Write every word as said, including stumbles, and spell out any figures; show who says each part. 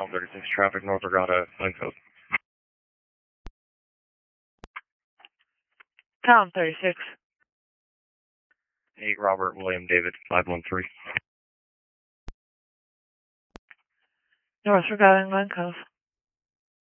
Speaker 1: Tom thirty-six traffic, North Regatta, lane code.
Speaker 2: Tom thirty-six.
Speaker 1: eight Robert William David, five one three.
Speaker 2: North Regatta, Glen Cove.